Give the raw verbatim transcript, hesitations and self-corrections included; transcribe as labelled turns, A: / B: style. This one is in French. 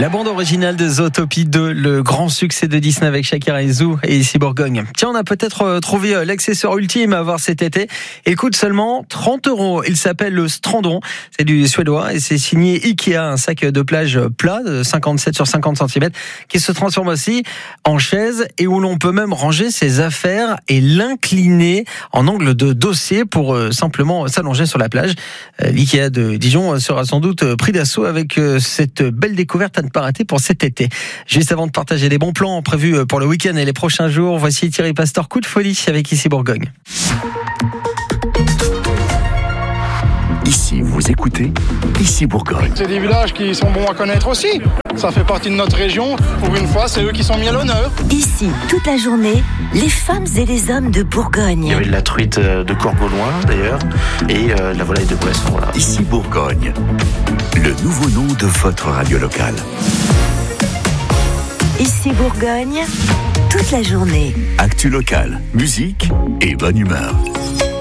A: La bande originale de Zootopie deux, le grand succès de Disney avec Shakira et Zou et ici Bourgogne. Tiens, on a peut-être trouvé l'accessoire ultime à avoir cet été. Il coûte seulement trente euros. Il s'appelle le Strandon. C'est du suédois et c'est signé Ikea, un sac de plage plat de cinquante-sept sur cinquante centimètres qui se transforme aussi en chaise et où l'on peut même ranger ses affaires et l'incliner en angle de dossier pour simplement s'allonger sur la plage. L'Ikea de Dijon sera sans doute pris d'assaut avec cette belle découverte à ne pas rater pour cet été. Juste avant de partager les bons plans prévus pour le week-end et les prochains jours, voici Thierry Pastor, Coup de folie avec Ici Bourgogne.
B: Ici, vous écoutez Ici Bourgogne.
C: C'est des villages qui sont bons à connaître aussi. Ça fait partie de notre région. Pour une fois, c'est eux qui sont mis à l'honneur.
D: Ici, toute la journée, les femmes et les hommes de Bourgogne.
E: Il y avait de la truite de Courgauloin, d'ailleurs, et euh, la volaille de Poisson. Voilà.
B: Ici Bourgogne, le nouveau nom de votre radio locale.
D: Ici Bourgogne, toute la journée.
B: Actu locale, musique et bonne humeur.